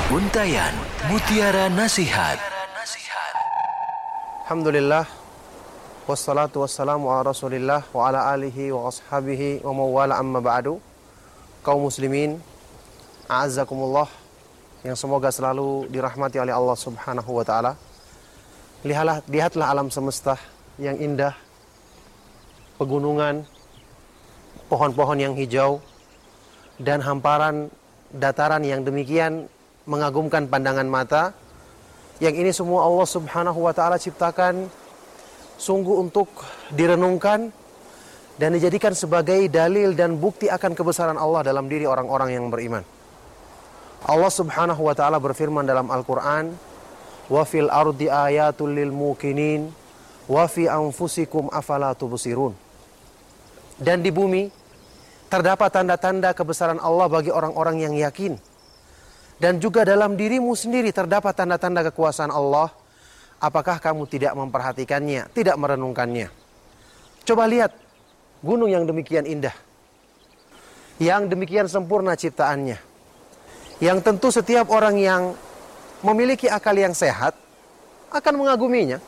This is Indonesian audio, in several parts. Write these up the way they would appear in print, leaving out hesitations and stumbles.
Untayan Mutiara Nasihat. Alhamdulillah, wassalatu wassalamu ala rasulillah wa ala alihi wa ashabihi wa mawala amma ba'du. Kaum muslimin, a'azzakumullah, yang semoga selalu dirahmati oleh Allah subhanahu wa ta'ala. Lihatlah alam semesta yang indah, pegunungan, pohon-pohon yang hijau, dan hamparan dataran yang demikian mengagumkan pandangan mata. Yang ini semua Allah subhanahu wa ta'ala ciptakan sungguh untuk direnungkan dan dijadikan sebagai dalil dan bukti akan kebesaran Allah dalam diri orang-orang yang beriman. Allah subhanahu wa ta'ala berfirman dalam Al-Quran, wa fil ardi ayatul lil muqinin wa fi anfusikum afala tubsirun. Dan di bumi terdapat tanda-tanda kebesaran Allah bagi orang-orang yang yakin. Dan juga dalam dirimu sendiri terdapat tanda-tanda kekuasaan Allah. Apakah kamu tidak memperhatikannya, tidak merenungkannya? Coba lihat gunung yang demikian indah, yang demikian sempurna ciptaannya, yang tentu setiap orang yang memiliki akal yang sehat akan mengaguminya.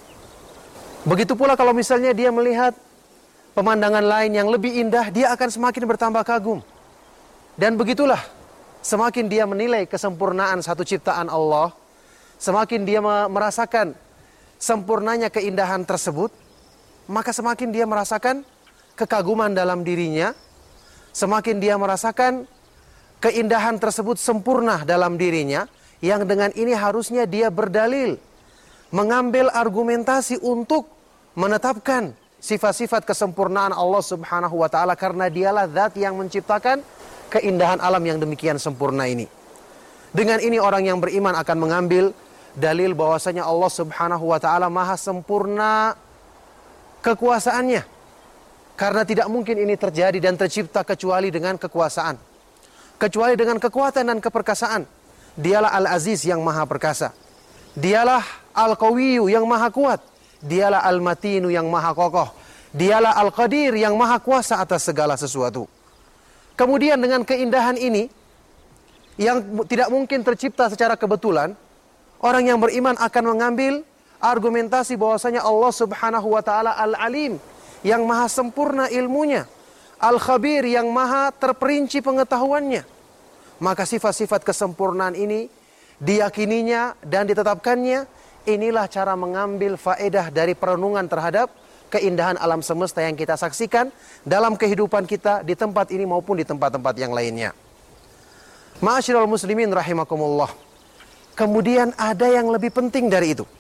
Begitu pula kalau misalnya dia melihat pemandangan lain yang lebih indah, dia akan semakin bertambah kagum. Dan begitulah, semakin dia menilai kesempurnaan satu ciptaan Allah, semakin dia merasakan sempurnanya keindahan tersebut, maka semakin dia merasakan kekaguman dalam dirinya, semakin dia merasakan keindahan tersebut sempurna dalam dirinya, yang dengan ini harusnya dia berdalil, mengambil argumentasi untuk menetapkan sifat-sifat kesempurnaan Allah subhanahu wa ta'ala, karena dialah zat yang menciptakan keindahan alam yang demikian sempurna ini. Dengan ini orang yang beriman akan mengambil dalil bahwasanya Allah subhanahu wa ta'ala maha sempurna kekuasaannya. Karena tidak mungkin ini terjadi dan tercipta kecuali dengan kekuasaan, kecuali dengan kekuatan dan keperkasaan. Dialah Al-Aziz yang maha perkasa, dialah Al-Qawiyu yang maha kuat, dialah Al-Matinu yang maha kokoh, dialah Al-Qadir yang maha kuasa atas segala sesuatu. Kemudian dengan keindahan ini yang tidak mungkin tercipta secara kebetulan, orang yang beriman akan mengambil argumentasi bahwasanya Allah subhanahu wa ta'ala Al-Alim yang maha sempurna ilmunya, Al-Khabir yang maha terperinci pengetahuannya. Maka sifat-sifat kesempurnaan ini diyakininya dan ditetapkannya. Inilah cara mengambil faedah dari perenungan terhadap keindahan alam semesta yang kita saksikan dalam kehidupan kita di tempat ini maupun di tempat-tempat yang lainnya. Ma'asyiral muslimin rahimakumullah. Kemudian ada yang lebih penting dari itu.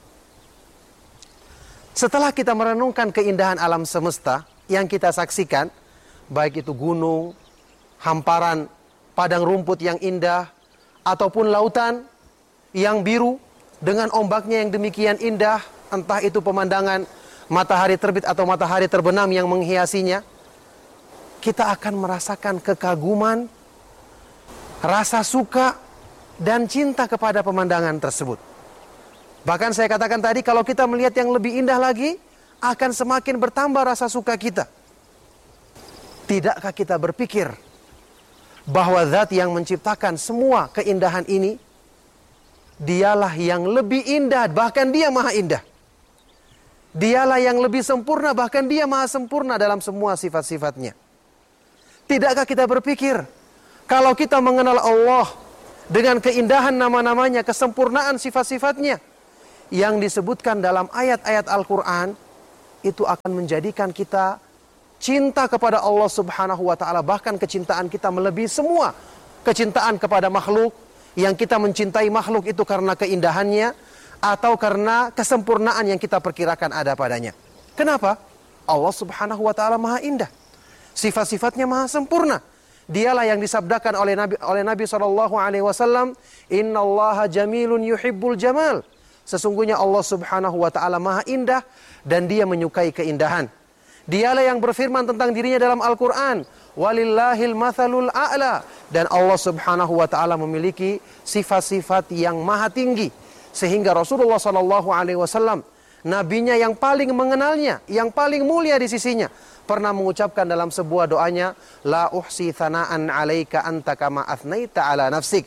Setelah kita merenungkan keindahan alam semesta yang kita saksikan, baik itu gunung, hamparan padang rumput yang indah, ataupun lautan yang biru dengan ombaknya yang demikian indah, entah itu pemandangan matahari terbit atau matahari terbenam yang menghiasinya, kita akan merasakan kekaguman, rasa suka, dan cinta kepada pemandangan tersebut. Bahkan saya katakan tadi, kalau kita melihat yang lebih indah lagi, akan semakin bertambah rasa suka kita. Tidakkah kita berpikir bahwa zat yang menciptakan semua keindahan ini, dialah yang lebih indah, bahkan dia maha indah. Dialah yang lebih sempurna, bahkan dia maha sempurna dalam semua sifat-sifatnya. Tidakkah kita berpikir, kalau kita mengenal Allah dengan keindahan nama-namanya, kesempurnaan sifat-sifatnya, yang disebutkan dalam ayat-ayat Al-Quran, itu akan menjadikan kita cinta kepada Allah subhanahu wa ta'ala. Bahkan kecintaan kita melebihi semua kecintaan kepada makhluk, yang kita mencintai makhluk itu karena keindahannya, atau karena kesempurnaan yang kita perkirakan ada padanya. Kenapa? Allah subhanahu wa ta'ala maha indah, sifat-sifatnya maha sempurna. Dialah yang disabdakan oleh Nabi SAW, innallaha jamilun yuhibbul jamal. Sesungguhnya Allah subhanahu wa ta'ala maha indah dan dia menyukai keindahan. Dialah yang berfirman tentang dirinya dalam Al-Quran, walillahil mathalul a'la. Dan Allah subhanahu wa ta'ala memiliki sifat-sifat yang maha tinggi, sehingga Rasulullah SAW, nabinya yang paling mengenalnya, yang paling mulia di sisinya, pernah mengucapkan dalam sebuah doanya, la uhsi thana'an 'alaika anta kama athnaita 'ala nafsik.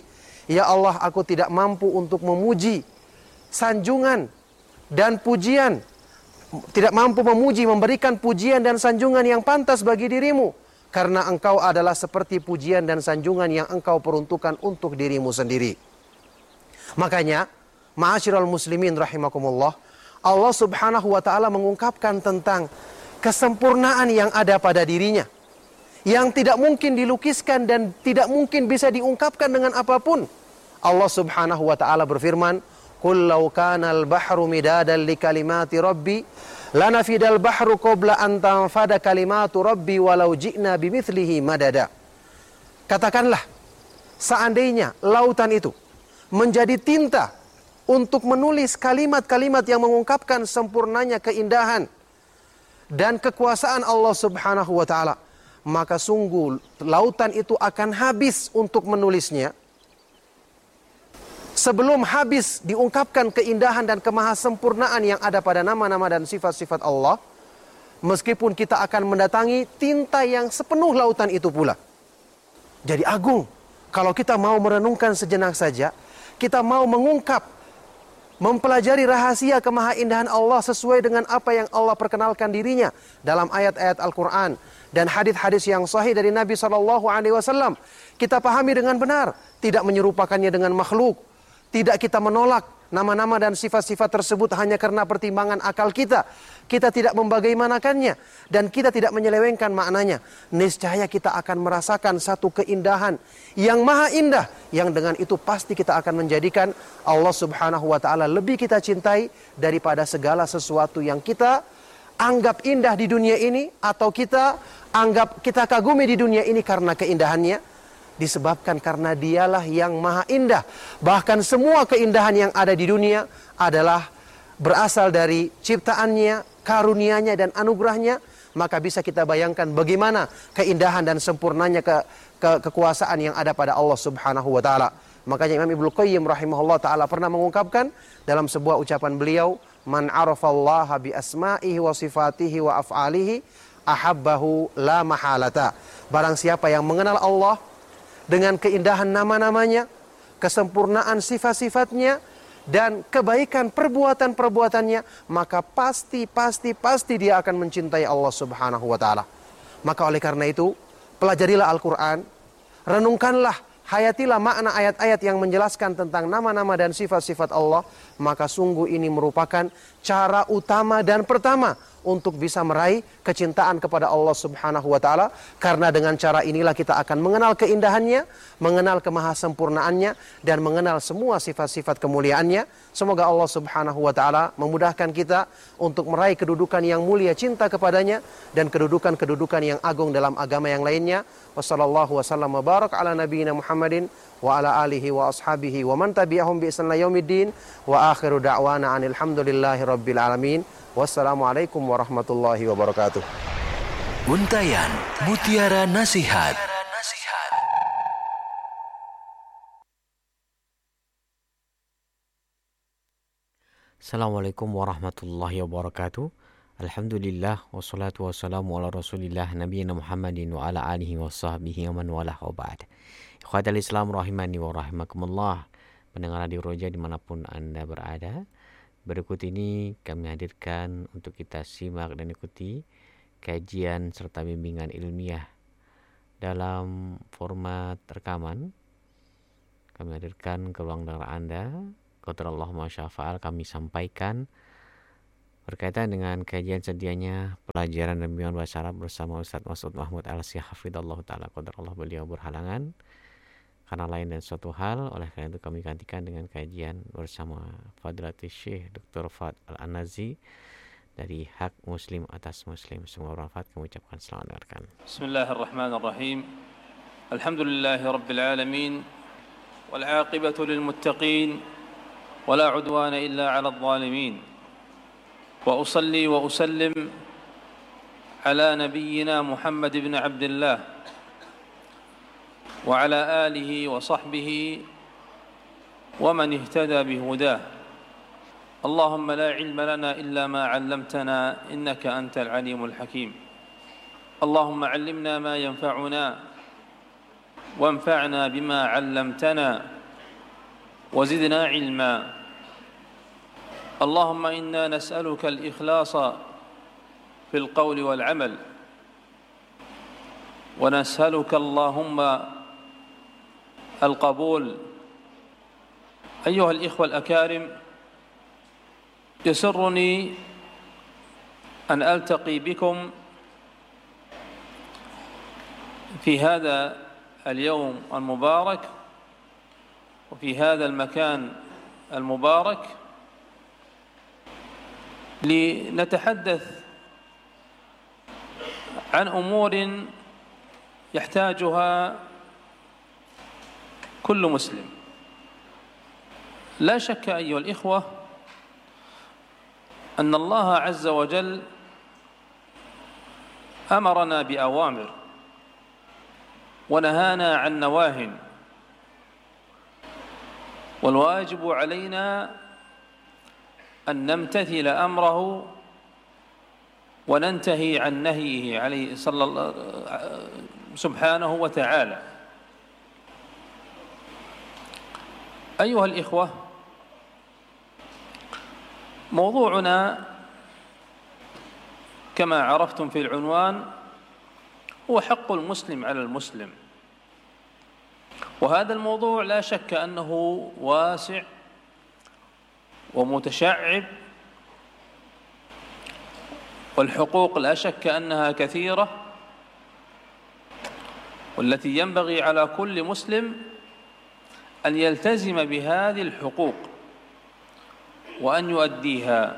Ya Allah, aku tidak mampu untuk memuji sanjungan dan pujian, tidak mampu memuji, memberikan pujian dan sanjungan yang pantas bagi dirimu, karena engkau adalah seperti pujian dan sanjungan yang engkau peruntukkan untuk dirimu sendiri. Makanya, ma'asyiral muslimin rahimakumullah, Allah subhanahu wa ta'ala mengungkapkan tentang kesempurnaan yang ada pada dirinya, yang tidak mungkin dilukiskan dan tidak mungkin bisa diungkapkan dengan apapun. Allah subhanahu wa ta'ala berfirman, "Qul law kana al-bahru midadan li kalimati rabbi lanafidal bahru qabla an tanfada kalimatu rabbi walau ji'na bimithlihi madada." Katakanlah, seandainya lautan itu menjadi tinta untuk menulis kalimat-kalimat yang mengungkapkan sempurnanya keindahan dan kekuasaan Allah subhanahu wa ta'ala, maka sungguh lautan itu akan habis untuk menulisnya. Sebelum habis diungkapkan keindahan dan kemahasempurnaan yang ada pada nama-nama dan sifat-sifat Allah, meskipun kita akan mendatangi tinta yang sepenuh lautan itu pula. Jadi agung. Kalau kita mau merenungkan sejenak saja, kita mau mengungkap, mempelajari rahasia kemahaindahan Allah sesuai dengan apa yang Allah perkenalkan dirinya dalam ayat-ayat Al-Quran dan hadis-hadis yang sahih dari Nabi SAW, kita pahami dengan benar, tidak menyerupakannya dengan makhluk, tidak kita menolak nama-nama dan sifat-sifat tersebut hanya karena pertimbangan akal kita. Kita tidak membagaimanakannya dan kita tidak menyelewengkan maknanya. Niscaya kita akan merasakan satu keindahan yang maha indah, yang dengan itu pasti kita akan menjadikan Allah subhanahu wa ta'ala lebih kita cintai daripada segala sesuatu yang kita anggap indah di dunia ini, atau kita anggap, kita kagumi di dunia ini karena keindahannya. Disebabkan karena dialah yang maha indah. Bahkan semua keindahan yang ada di dunia adalah berasal dari ciptaannya, karunia-Nya dan anugerahnya. Maka bisa kita bayangkan bagaimana keindahan dan sempurnanya kekuasaan yang ada pada Allah subhanahu wa ta'ala. Makanya Imam Ibnu Qayyim rahimahullah ta'ala pernah mengungkapkan dalam sebuah ucapan beliau, "Man arafallaha bi asma'ihi wa sifatihi wa af'alihi ahabbahu la mahalata." Barang siapa yang mengenal Allah dengan keindahan nama-namanya, kesempurnaan sifat-sifatnya, dan kebaikan perbuatan-perbuatannya, maka pasti dia akan mencintai Allah subhanahu wa ta'ala. Maka oleh karena itu, pelajarilah Al-Quran, renungkanlah, hayatilah makna ayat-ayat yang menjelaskan tentang nama-nama dan sifat-sifat Allah, maka sungguh ini merupakan cara utama dan pertama untuk bisa meraih kecintaan kepada Allah subhanahu wa ta'ala. Karena dengan cara inilah kita akan mengenal keindahannya, mengenal kemahasempurnaannya, dan mengenal semua sifat-sifat kemuliaannya. Semoga Allah subhanahu wa ta'ala memudahkan kita untuk meraih kedudukan yang mulia cinta kepadanya, dan kedudukan-kedudukan yang agung dalam agama yang lainnya. Wassallallahu wasallam wa barak ala nabiyina Muhammadin wa ala alihi wa ashabihi wa man tabi'ahum bi ihsan ila yaumiddin, wa akhiru da'wana anil hamdulillahi rabbil alamin. Wassalamualaikum warahmatullahi wabarakatuh. Untayan Mutiara Nasihat. Assalamualaikum warahmatullahi wabarakatuh. Alhamdulillah wassalatu wassalamu ala Rasulillah nabiyina Muhammadin wa ala alihi wa sahbihi wa man walah wa ba'd. Ikhwatal Islam rahimani wa rahimakumullah. Pendengar Radio Roja dimanapun Anda berada, berikut ini kami hadirkan untuk kita simak dan ikuti kajian serta bimbingan ilmiah dalam format rekaman. Kami hadirkan ke ruang dengar Anda. Qadarullah masyafa'al kami sampaikan berkaitan dengan kajian sedianya pelajaran dan bimbingan bahasa Arab bersama Ustaz Mas'ud Mahmud Al-Syekh hafidhallahu ta'ala qadarullah. Beliau berhalangan karena lain dan suatu hal, oleh karena itu kami gantikan dengan kajian bersama Fadilatul Syekh Dr. Fad Al-Anazi dari Hak Muslim Atas Muslim. Semoga bermanfaat. Kami ucapkan selamat mendengarkan. Bismillahirrahmanirrahim. Alhamdulillahi Rabbil Alamin, wal aqibatu lil muttaqin, wala udwana illa ala adh-dhalimin. Wa usalli wa usallim ala nabiyyina Muhammad ibn Abdullah wa ala alihi wa sahbihi wa man ihtada bihudah. Allahumma la ilma lana illa ma 'allamtana innaka antal alimul hakim. Allahumma 'allimna ma yanfa'una wanfa'na bima 'allamtana وزدنا علما. اللهم إنا نسألك الإخلاص في القول والعمل، ونسألك اللهم القبول. أيها الإخوة الأكارم، يسرني أن ألتقي بكم في هذا اليوم المبارك وفي هذا المكان المبارك لنتحدث عن أمور يحتاجها كل مسلم. لا شك أيها الإخوة أن الله عز وجل أمرنا بأوامر ونهانا عن نواه، والواجب علينا أن نمتثل أمره وننتهي عن نهيه عليه سبحانه وتعالى. أيها الإخوة، موضوعنا كما عرفتم في العنوان هو حق المسلم على المسلم، وهذا الموضوع لا شك أنه واسع ومتشعب، والحقوق لا شك أنها كثيرة، والتي ينبغي على كل مسلم أن يلتزم بهذه الحقوق وأن يؤديها.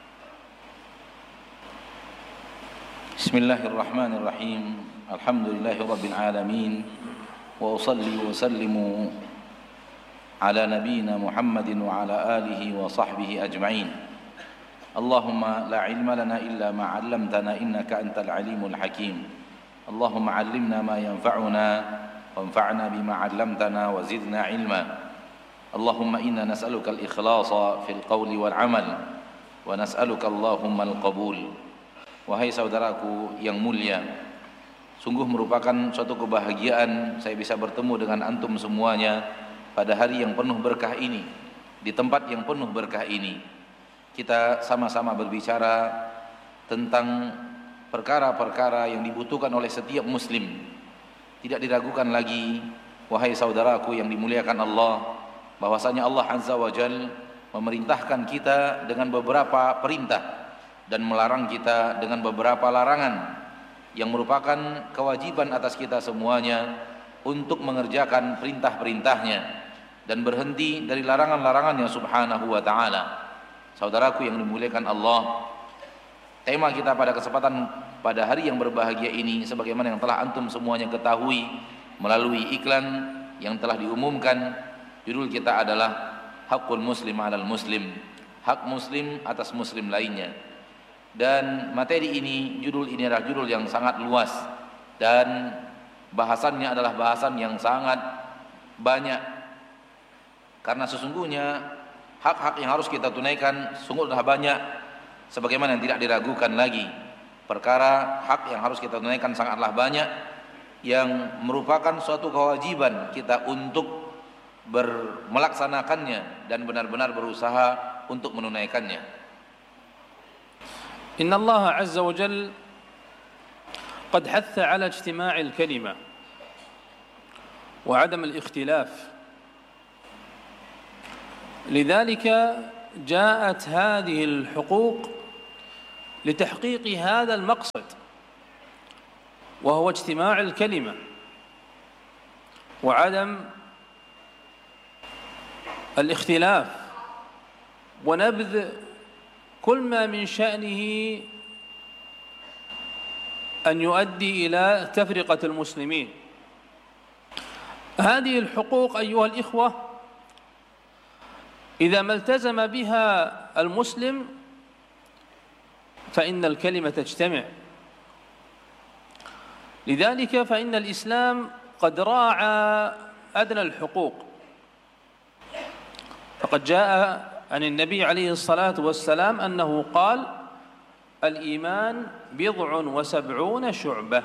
بسم الله الرحمن الرحيم. الحمد لله رب العالمين، وأصلي وسلم على نبينا محمد وعلى آله وصحبه أجمعين. اللهم لا علم لنا إلا ما علمتنا إنك أنت العليم الحكيم. اللهم علمنا ما ينفعنا وانفعنا بما علمتنا وزدنا علما. اللهم إنا نسألك الإخلاص في القول والعمل ونسألك اللهم القبول. Wahai saudaraku yang mulia, sungguh merupakan suatu kebahagiaan saya bisa bertemu dengan antum semuanya pada hari yang penuh berkah ini, di tempat yang penuh berkah ini. Kita sama-sama berbicara tentang perkara-perkara yang dibutuhkan oleh setiap muslim. Tidak diragukan lagi, wahai saudaraku yang dimuliakan Allah, bahwasanya Allah Azza wa Jalla memerintahkan kita dengan beberapa perintah dan melarang kita dengan beberapa larangan yang merupakan kewajiban atas kita semuanya untuk mengerjakan perintah-perintahnya dan berhenti dari larangan-larangannya subhanahu wa ta'ala. Saudaraku yang dimuliakan Allah, tema kita pada kesempatan pada hari yang berbahagia ini, sebagaimana yang telah antum semuanya ketahui melalui iklan yang telah diumumkan, judul kita adalah Hakul Muslim 'alal Muslim, hak muslim atas muslim lainnya. Dan materi ini, judul ini adalah judul yang sangat luas dan bahasannya adalah bahasan yang sangat banyak, karena sesungguhnya hak-hak yang harus kita tunaikan sungguhlah banyak, sebagaimana yang tidak diragukan lagi. Perkara hak yang harus kita tunaikan sangatlah banyak, yang merupakan suatu kewajiban kita untuk melaksanakannya dan benar-benar berusaha untuk menunaikannya. إن الله عز وجل قد حث على اجتماع الكلمة وعدم الاختلاف، لذلك جاءت هذه الحقوق لتحقيق هذا المقصد، وهو اجتماع الكلمة وعدم الاختلاف ونبذ كل ما من شأنه أن يؤدي إلى تفرقة المسلمين. هذه الحقوق أيها الإخوة إذا ما التزم بها المسلم فإن الكلمة تجتمع. لذلك فإن الإسلام قد راعى أدنى الحقوق، فقد جاء عن النبي عليه الصلاة والسلام أنه قال: الإيمان 70 شعبة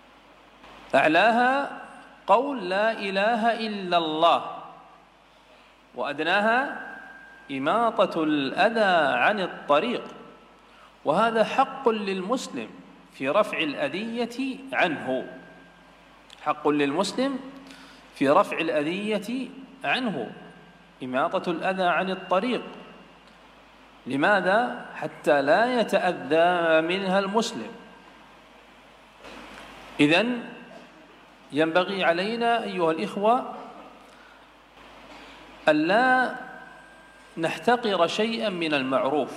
أعلاها قول لا إله إلا الله وأدناها إماطة الأذى عن الطريق، وهذا حق للمسلم في رفع الأذية عنه، حق للمسلم في رفع الأذية عنه، إماطة الأذى عن الطريق. لماذا؟ حتى لا يتأذى منها المسلم. إذن ينبغي علينا أيها الإخوة ألا نحتقر شيئا من المعروف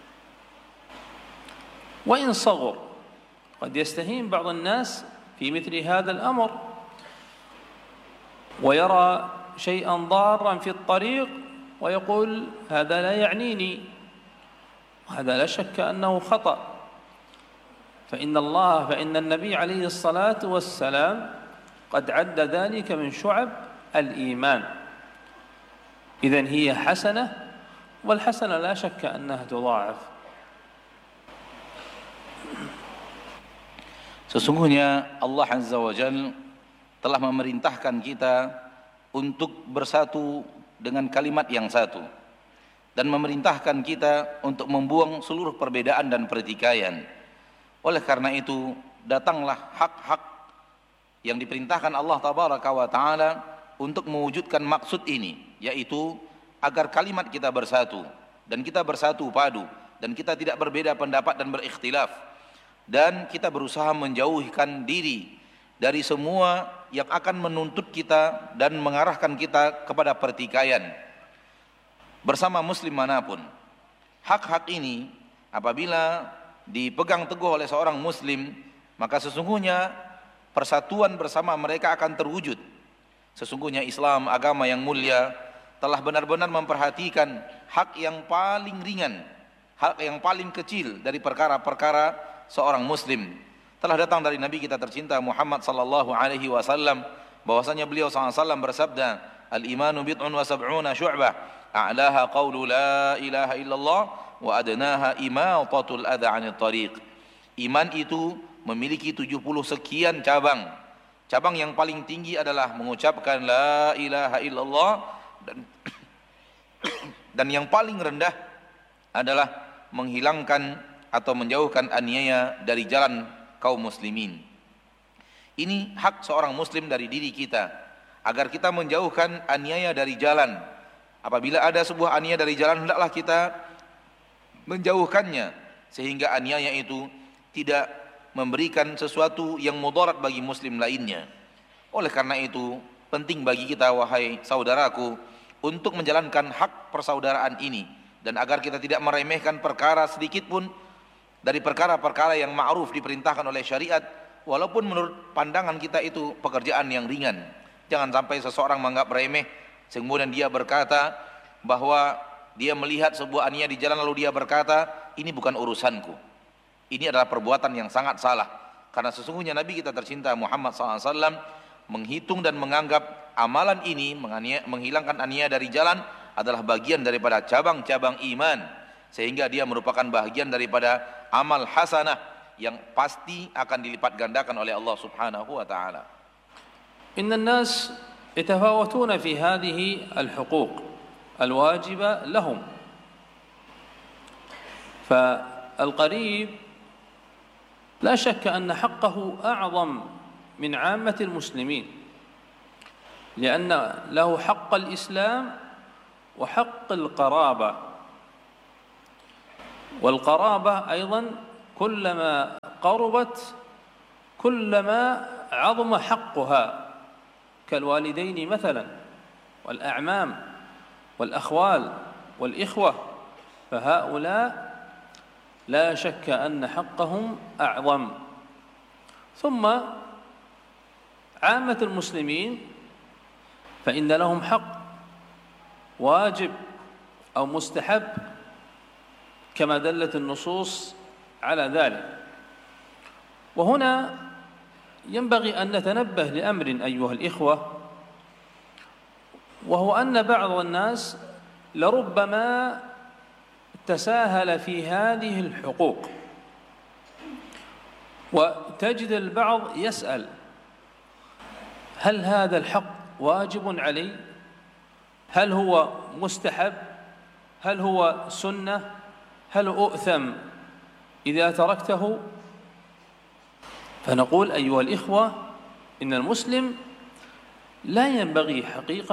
وإن صغر. قد يستهين بعض الناس في مثل هذا الأمر ويرى شيئا ضارا في الطريق ويقول هذا لا يعنيني، وهذا لا شك أنه خطأ. فإن النبي عليه الصلاة والسلام قد عد ذلك من شعب الإيمان. إذن هي حسنة، والحسنة لا شك أنها تضاعف. Sesungguhnya Allah Azza wa Jalla telah memerintahkan kita untuk bersatu dengan kalimat yang satu, dan memerintahkan kita untuk membuang seluruh perbedaan dan pertikaian. Oleh karena itu, datanglah hak-hak yang diperintahkan Allah Tabaraka wa Ta'ala untuk mewujudkan maksud ini, yaitu agar kalimat kita bersatu, dan kita bersatu padu, dan kita tidak berbeda pendapat dan berikhtilaf, dan kita berusaha menjauhkan diri dari semua yang akan menuntut kita dan mengarahkan kita kepada pertikaian bersama muslim manapun. Hak-hak ini apabila dipegang teguh oleh seorang muslim, maka sesungguhnya persatuan bersama mereka akan terwujud. Sesungguhnya Islam, agama yang mulia, telah benar-benar memperhatikan hak yang paling ringan, hak yang paling kecil dari perkara-perkara seorang muslim. Telah datang dari Nabi kita tercinta Muhammad sallallahu alaihi wasallam bahwasanya beliau sallallahu alaihi wasallam bersabda, "Al-imanu bid'un wa sab'una syu'bah, a'laha qawlu la ilaha illallah wa adnaha imatatul adza 'anil tariq." Iman itu memiliki 70 sekian cabang. Cabang yang paling tinggi adalah mengucapkan la ilaha illallah, dan yang paling rendah adalah menghilangkan atau menjauhkan aniaya dari jalan kaum muslimin. Ini hak seorang muslim dari diri kita, agar kita menjauhkan aniaya dari jalan. Apabila ada sebuah aniaya dari jalan, hendaklah kita menjauhkannya, sehingga aniaya itu tidak memberikan sesuatu yang mudarat bagi muslim lainnya. Oleh karena itu, penting bagi kita, wahai saudaraku, untuk menjalankan hak persaudaraan ini, dan agar kita tidak meremehkan perkara sedikit pun dari perkara-perkara yang ma'ruf diperintahkan oleh syariat, walaupun menurut pandangan kita itu pekerjaan yang ringan. Jangan sampai seseorang menganggap remeh, kemudian dia berkata bahwa dia melihat sebuah aniaya di jalan lalu dia berkata, ini bukan urusanku. Ini adalah perbuatan yang sangat salah, karena sesungguhnya Nabi kita tercinta Muhammad SAW menghitung dan menganggap amalan ini, menghilangkan aniaya dari jalan, adalah bagian daripada cabang-cabang iman, sehingga dia merupakan bagian daripada amal hasanah yang pasti akan dilipat gandakan oleh Allah Subhanahu wa taala. Inna an-nas yatafawatuna fi hadhihi al-huquq al-wajiba lahum. فالقريب لا شك أن حقه أعظم من عامة المسلمين، لأن له حق الإسلام وحق القرابة، والقرابة أيضا كلما قربت كلما عظم حقها، كالوالدين مثلا، والأعمام والأخوال والإخوة، فهؤلاء لا شك أن حقهم أعظم. ثم عامة المسلمين فإن لهم حق واجب أو مستحب كما دلت النصوص على ذلك. وهنا ينبغي أن نتنبه لأمر أيها الإخوة، وهو أن بعض الناس لربما تساهل في هذه الحقوق، وتجد البعض يسأل: هل هذا الحق واجب علي؟ هل هو مستحب؟ هل هو سنة؟ هل أؤثم إذا تركته؟ فنقول أيها الإخوة إن المسلم لا ينبغي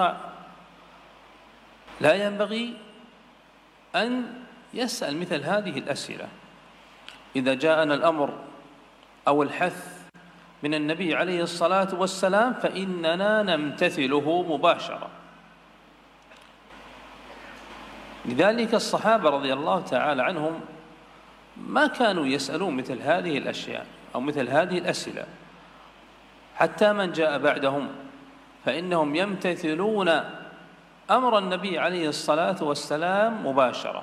أن يسأل مثل هذه الأسئلة. إذا جاءنا الأمر أو الحث من النبي عليه الصلاة والسلام فإننا نمتثله مباشرة. لذلك الصحابة رضي الله تعالى عنهم ما كانوا يسألون مثل هذه الأشياء أو مثل هذه الأسئلة، حتى من جاء بعدهم فإنهم يمتثلون أمر النبي عليه الصلاة والسلام مباشرة.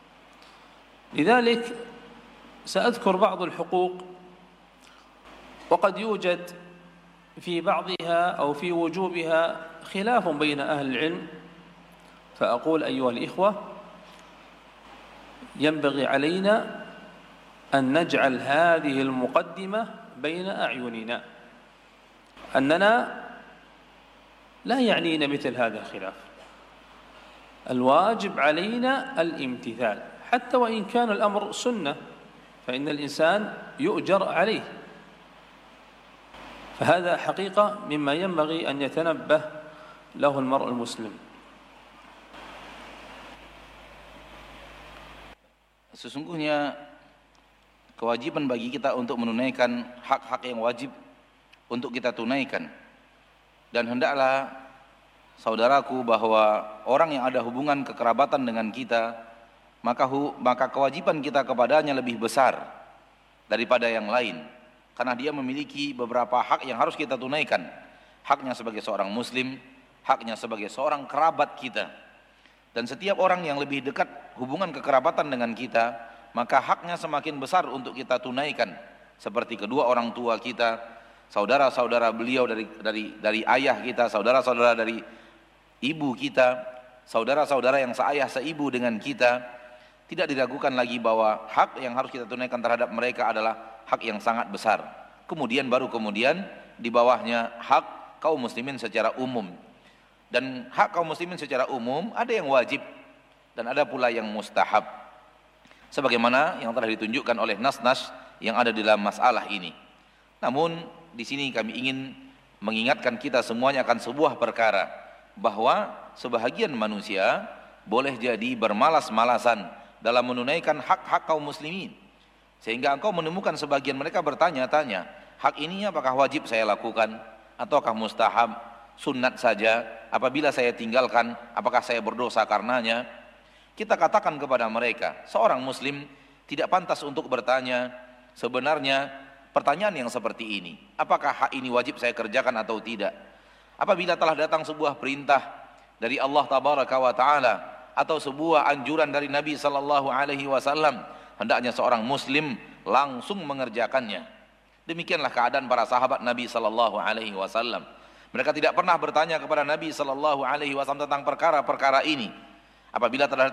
لذلك سأذكر بعض الحقوق، وقد يوجد في بعضها أو في وجوبها خلاف بين أهل العلم، فأقول أيها الإخوة ينبغي علينا أن نجعل هذه المقدمة بين أعيننا، أننا لا يعنينا مثل هذا الخلاف، الواجب علينا الامتثال حتى وإن كان الأمر سنة، فإن الإنسان يؤجر عليه. فهذا حقيقة مما ينبغي أن يتنبه له المرء المسلم. Sesungguhnya kewajiban bagi kita untuk menunaikan hak-hak yang wajib untuk kita tunaikan. Dan hendaklah saudaraku bahwa orang yang ada hubungan kekerabatan dengan kita, maka kewajiban kita kepadanya lebih besar daripada yang lain, karena dia memiliki beberapa hak yang harus kita tunaikan. Haknya sebagai seorang muslim, haknya sebagai seorang kerabat kita. Dan setiap orang yang lebih dekat hubungan kekerabatan dengan kita, maka haknya semakin besar untuk kita tunaikan. Seperti kedua orang tua kita, saudara-saudara beliau dari ayah kita, saudara-saudara dari ibu kita, saudara-saudara yang seayah seibu dengan kita. Tidak diragukan lagi bahwa hak yang harus kita tunaikan terhadap mereka adalah hak yang sangat besar. Kemudian di bawahnya hak kaum muslimin secara umum. Dan hak kaum muslimin secara umum ada yang wajib dan ada pula yang mustahab, sebagaimana yang telah ditunjukkan oleh nas-nas yang ada di dalam masalah ini. Namun di sini kami ingin mengingatkan kita semuanya akan sebuah perkara, bahwa sebahagian manusia boleh jadi bermalas-malasan dalam menunaikan hak-hak kaum muslimin, sehingga engkau menemukan sebagian mereka bertanya-tanya, hak ini apakah wajib saya lakukan ataukah mustahab, sunnat saja, apabila saya tinggalkan apakah saya berdosa karenanya? Kita katakan kepada mereka, seorang muslim tidak pantas untuk bertanya sebenarnya pertanyaan yang seperti ini, apakah hak ini wajib saya kerjakan atau tidak. Apabila telah datang sebuah perintah dari Allah Tabaraka wa Ta'ala atau sebuah anjuran dari Nabi Sallallahu Alaihi Wasallam, hendaknya seorang muslim langsung mengerjakannya. Demikianlah keadaan para sahabat Nabi Sallallahu Alaihi Wasallam. Mereka tidak pernah bertanya kepada Nabi Sallallahu Alaihi Wasallam tentang perkara-perkara ini. Apabila telah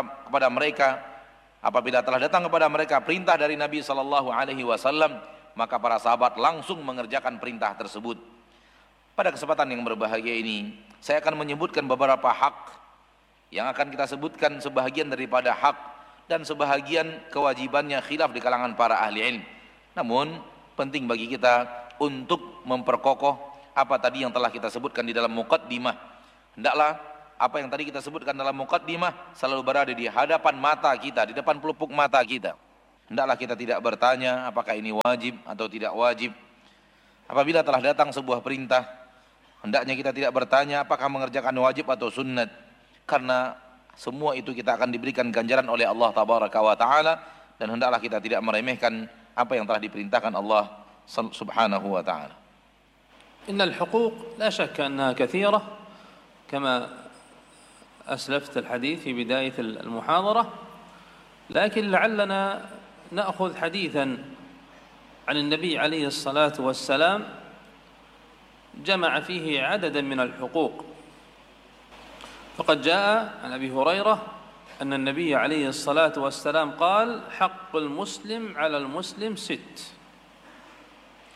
datang kepada mereka perintah dari Nabi Sallallahu Alaihi Wasallam, maka para sahabat langsung mengerjakan perintah tersebut. Pada kesempatan yang berbahagia ini, saya akan menyebutkan beberapa hak yang akan kita sebutkan sebahagian daripada hak dan sebahagian kewajibannya khilaf di kalangan para ahli ilmu. Namun penting bagi kita untuk memperkokoh apa tadi yang telah kita sebutkan di dalam muqaddimah. Hendaklah apa yang tadi kita sebutkan dalam muqaddimah selalu berada di hadapan mata kita, di depan pelupuk mata kita. Hendaklah kita tidak bertanya apakah ini wajib atau tidak wajib. Apabila telah datang sebuah perintah, hendaknya kita tidak bertanya apakah mengerjakan wajib atau sunnat, karena semua itu kita akan diberikan ganjaran oleh Allah Tabaraka wa Ta'ala, dan hendaklah kita tidak meremehkan apa yang telah diperintahkan Allah Subhanahu wa Ta'ala. Innal huquq la syakka annaha kathira kama أسلفت الحديث في بداية المحاضرة، لكن لعلنا نأخذ حديثا عن النبي عليه الصلاة والسلام جمع فيه عددا من الحقوق. فقد جاء عن أبي هريرة أن النبي عليه الصلاة والسلام قال: حق المسلم على المسلم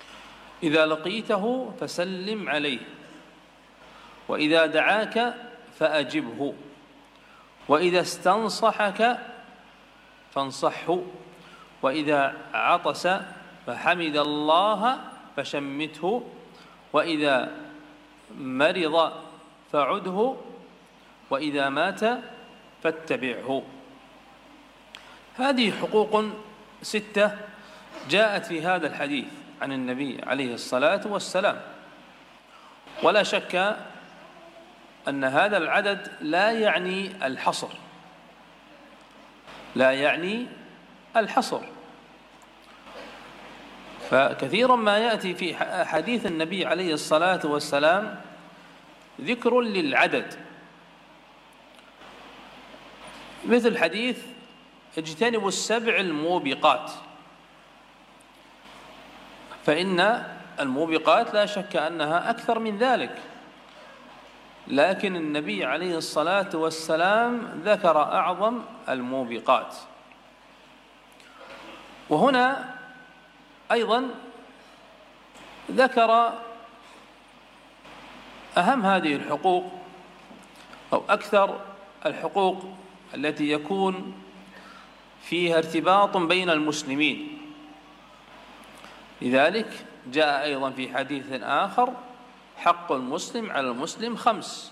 6، إذا لقيته فسلم عليه، وإذا دعاك فأجبه وإذا استنصحك فانصحه وإذا عطس فحمد الله فشمته وإذا مرض فعده وإذا مات فاتبعه. هذه حقوق 6 جاءت في هذا الحديث عن النبي عليه الصلاة والسلام، ولا شك أن هذا العدد لا يعني الحصر، فكثيرا ما يأتي في حديث النبي عليه الصلاة والسلام ذكر للعدد، مثل حديث اجتنبوا 7 الموبقات، فإن الموبقات لا شك أنها أكثر من ذلك، لكن النبي عليه الصلاة والسلام ذكر أعظم الموبقات. وهنا أيضا ذكر أهم هذه الحقوق أو أكثر الحقوق التي يكون فيها ارتباط بين المسلمين. لذلك جاء أيضا في حديث آخر حق المسلم على المسلم 5،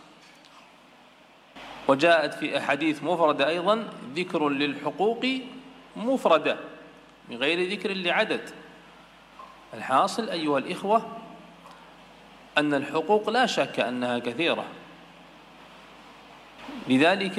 وجاءت في أحاديث مفردة أيضا ذكر للحقوق مفردة من غير ذكر لعدد. الحاصل أيها الإخوة أن الحقوق لا شك أنها كثيرة، لذلك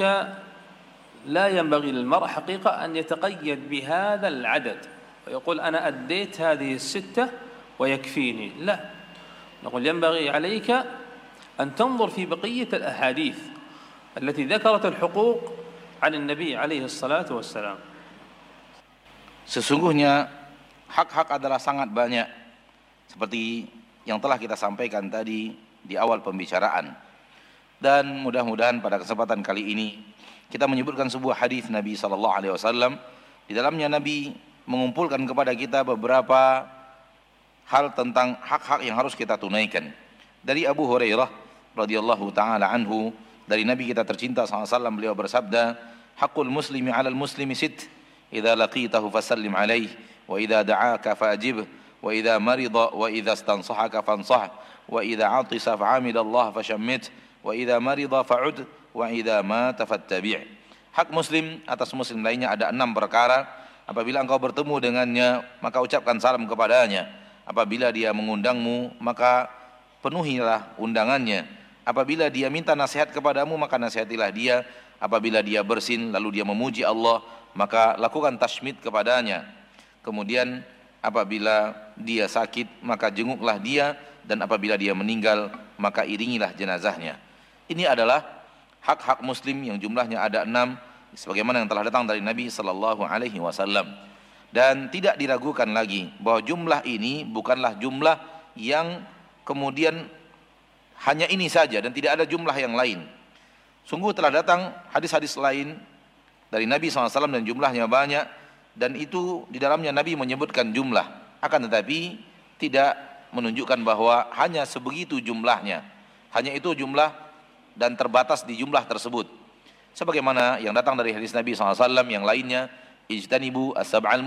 لا ينبغي للمرء حقيقة أن يتقيد بهذا العدد ويقول أنا أديت هذه 6 ويكفيني، لا، نقول ينبغي عليك أن تنظر في بقية الأحاديث التي ذكرت الحقوق عن النبي عليه الصلاة والسلام. Sesungguhnya hak-hak adalah sangat banyak, seperti yang telah kita sampaikan tadi di awal pembicaraan. Dan mudah-mudahan pada kesempatan kali ini kita menyebutkan sebuah hadis Nabi SAW. Di dalamnya Nabi mengumpulkan kepada kita beberapa hal tentang hak-hak yang harus kita tunaikan. Dari Abu Hurairah radhiyallahu taala anhu, dari Nabi kita tercinta SAW, beliau bersabda, "Haqqul muslimi 'alal muslimi 6, idza laqitahu fasallim 'alaihi, wa idza da'aka fa'ajibh, wa idza marida wa idza istansahaka fansah, wa idza 'atisa fa'amidallah fashammit, wa idza marida fa'ud, wa idza mata fattabi'." Hak muslim atas muslim lainnya ada 6 perkara. Apabila engkau bertemu dengannya, maka ucapkan salam kepadanya. Apabila dia mengundangmu, maka penuhilah undangannya. Apabila dia minta nasihat kepadamu, maka nasihatilah dia. Apabila dia bersin lalu dia memuji Allah, maka lakukan tashmid kepadanya. Kemudian apabila dia sakit, maka jenguklah dia, dan apabila dia meninggal, maka iringilah jenazahnya. Ini adalah hak-hak muslim yang jumlahnya ada 6, sebagaimana yang telah datang dari Nabi sallallahu alaihi wasallam. Dan tidak diragukan lagi bahwa jumlah ini bukanlah jumlah yang kemudian hanya ini saja dan tidak ada jumlah yang lain. Sungguh telah datang hadis-hadis lain dari Nabi SAW dan jumlahnya banyak, dan itu di dalamnya Nabi menyebutkan jumlah, akan tetapi tidak menunjukkan bahwa hanya sebegitu jumlahnya, hanya itu jumlah dan terbatas di jumlah tersebut. Sebagaimana yang datang dari hadis Nabi SAW yang lainnya, ijtanibu as-sab'al